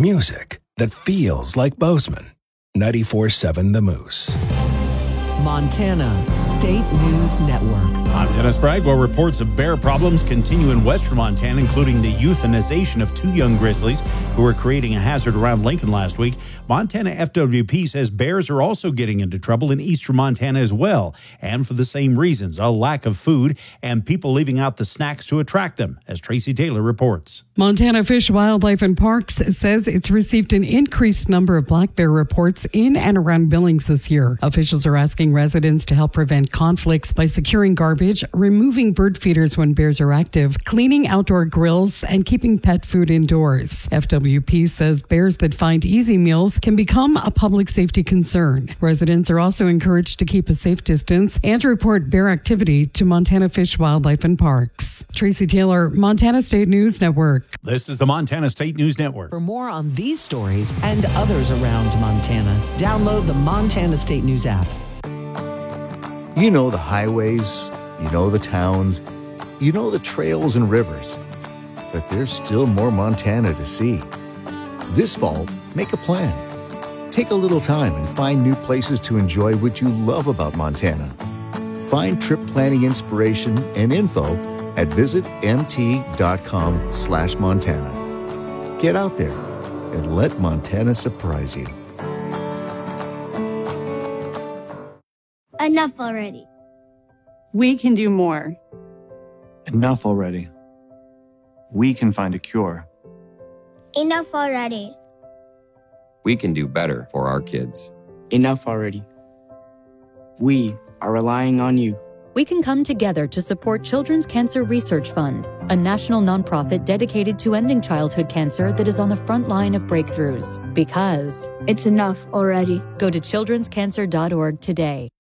Music that feels like Bozeman. 94.7 The Moose. Montana State News Network. I'm Dennis Bragg, where reports of bear problems continue in western Montana, including the euthanization of 2 young grizzlies who were creating a hazard around Lincoln last week. Montana FWP says bears are also getting into trouble in eastern Montana as well, and for the same reasons, a lack of food and people leaving out the snacks to attract them, as Tracy Taylor reports. Montana Fish, Wildlife and Parks says it's received an increased number of black bear reports in and around Billings this year. Officials are asking residents to help prevent conflicts by securing garbage, removing bird feeders when bears are active, cleaning outdoor grills, and keeping pet food indoors. FWP says bears that find easy meals can become a public safety concern. Residents are also encouraged to keep a safe distance and report bear activity to Montana Fish, Wildlife and Parks. Tracy Taylor, Montana State News Network. This is the Montana State News Network. For more on these stories and others around Montana, download the Montana State News app. You know the highways, you know the towns, you know the trails and rivers. But there's still more Montana to see. This fall, make a plan. Take a little time and find new places to enjoy what you love about Montana. Find trip planning inspiration and info at visitmt.com/Montana. Get out there and let Montana surprise you. Enough already. We can do more. Enough already. We can find a cure. Enough already. We can do better for our kids. Enough already. We are relying on you. We can come together to support Children's Cancer Research Fund, a national nonprofit dedicated to ending childhood cancer that is on the front line of breakthroughs. Because it's enough already. Go to childrenscancer.org today.